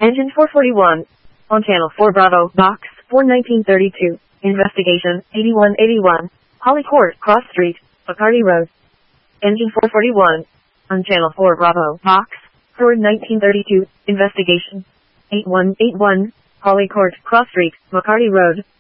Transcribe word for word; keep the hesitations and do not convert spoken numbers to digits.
Engine four forty-one. On Channel four Bravo, Box four nineteen thirty-two. Investigation, eighty-one eighty-one. Holly Court, Cross Street, Bacardi Road. Engine four forty-one. On Channel four Bravo, Box four nineteen thirty-two. Investigation, eighty-one eighty-one. Holly Court, Cross Street, Bacardi Road.